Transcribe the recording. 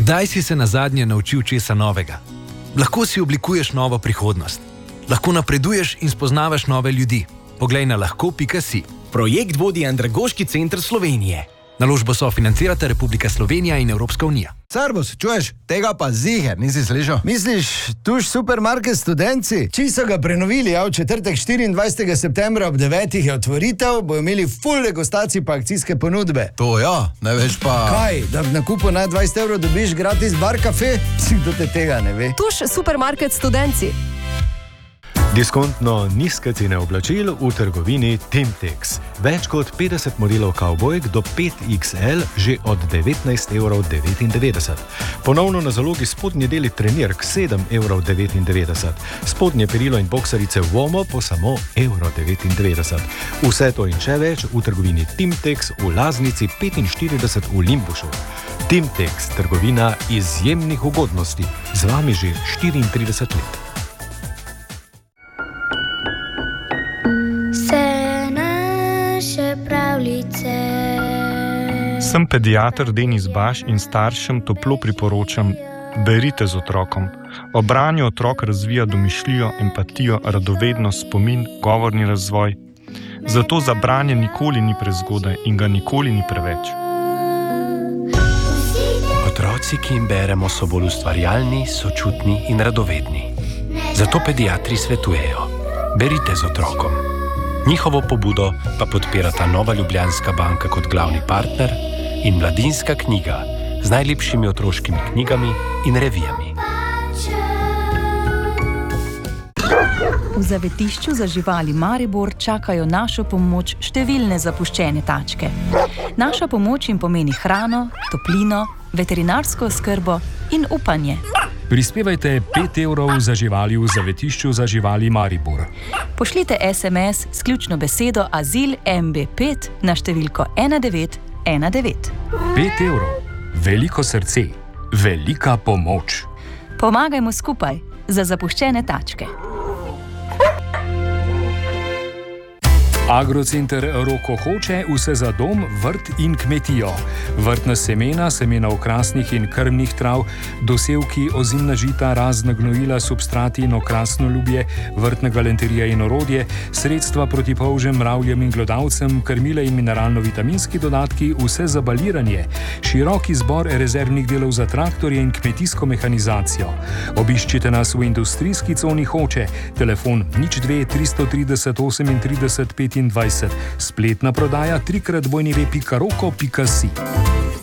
Kdaj si se nazadnje naučil česa novega? Lahko si oblikuješ novo prihodnost. Lahko napreduješ in spoznavaš nove ljudi. Poglej na lahko.si. Projekt vodi Andragoški center Slovenije. Naložbo sofinancirata Republika Slovenija in Evropska unija. Servus, čuješ? Tega pa ziher, nisi slišal? Misliš, tuš supermarket Studenci? Či so ga prenovili, v četrtek 24. septembra ob 9. je otvoritev, bojo imeli full degustacij pa akcijske ponudbe. To ja, ne veš pa... Kaj, da v nakupu na 20 evrov dobiš gratis bar kafe? Kdo te tega ne ve? Tuš supermarket Studenci. Diskontno nizke cene oblačil v trgovini Timtex. Več kot 50 modelov kavbojk do 5XL že od 19,99 €. Ponovno na zalogi spodnje deli trenirk 7,99 €. Spodnje perilo in boksarice Womo po samo 1,99 €. Vse to in še več v trgovini Timtex v Laznici 45 v Limbušu. Timtex, trgovina izjemnih ugodnosti. Z vami že 34 let. Sem pediater Denis Baš in staršem toplo priporočam, berite z otrokom. Ob branju otrok razvija domišljijo, empatijo, radovednost, spomin, govorni razvoj. Zato za branje nikoli ni prezgodaj in ga nikoli ni preveč. Otroci, ki jim beremo, so bolj ustvarjalni, sočutni in radovedni. Zato pediatri svetujejo, berite z otrokom. Njihovo pobudo pa podpirata Nova Ljubljanska banka kot glavni partner in Mladinska knjiga z najlepšimi otroškimi knjigami in revijami. V zavetišču za živali Maribor čakajo našo pomoč številne zapuščene tačke. Naša pomoč jim pomeni hrano, toplino, veterinarsko oskrbo in upanje. Prispevajte 5 € za živali v zavetišču za živali Maribor. Pošljite SMS s ključno besedo azil MB5 na številko 1919. 5 €. Veliko srce. Velika pomoč. Pomagajmo skupaj za zapuščene tačke. Agrocenter Roko Hoče vse za dom, vrt in kmetijo. Vrtna semena, semena okrasnih in krmnih trav, dosevki, ozimna žita, razna gnojila, substrati in okrasno ljubje, vrtna galanterija in orodje, sredstva proti polžem, mravljem in glodavcem, krmile in mineralno-vitaminski dodatki, vse za baliranje, širok izbor rezervnih delov za traktorje in kmetijsko mehanizacijo. Obiščite nas v industrijski coni Hoče, telefon 02 330 38 25, spletna prodaja www.roko.si.